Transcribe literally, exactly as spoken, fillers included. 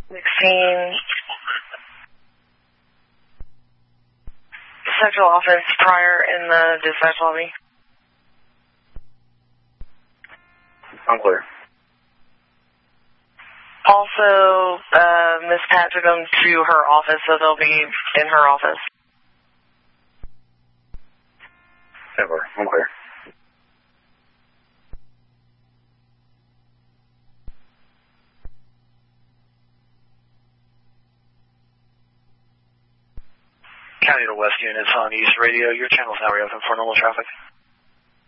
sixteen. Central office prior in the dispatch lobby. Unclear. Also, uh, Miss Pat took them to her office, so they'll be in her office. Never. Unclear. County to West units on East Radio. Your channel is now reopened for normal traffic.